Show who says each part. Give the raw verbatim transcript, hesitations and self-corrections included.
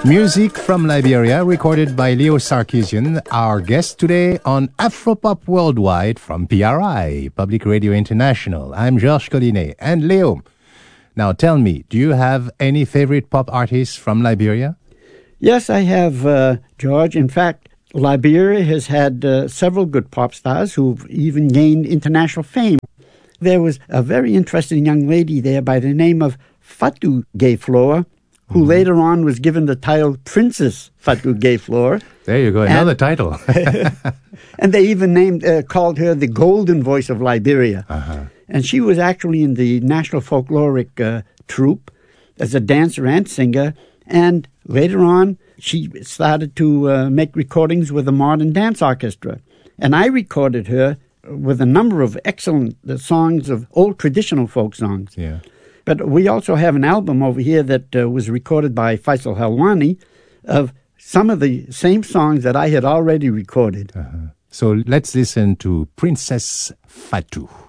Speaker 1: Music from Liberia, recorded by Leo Sarkisian, our guest today on Afropop Worldwide from P R I, Public Radio International. I'm Georges Collinet. And Leo, now tell me, do you have any favorite pop artists from Liberia?
Speaker 2: Yes, I have, uh, George. In fact, Liberia has had uh, several good pop stars who've even gained international fame. There was a very interesting young lady there by the name of Fatou Gayflor, who mm-hmm. later on was given the title Princess Fatou Gayflor.
Speaker 1: There you go, another and, title.
Speaker 2: And they even named uh, called her the Golden Voice of Liberia. Uh-huh. And she was actually in the National Folkloric uh, Troupe as a dancer and singer. And later on, she started to uh, make recordings with the Modern Dance Orchestra. And I recorded her with a number of excellent uh, songs of old traditional folk songs.
Speaker 1: Yeah.
Speaker 2: But we also have an album over here that uh, was recorded by Faisal Helwani of some of the same songs that I had already recorded.
Speaker 1: Uh-huh. So let's listen to Princess Fatou.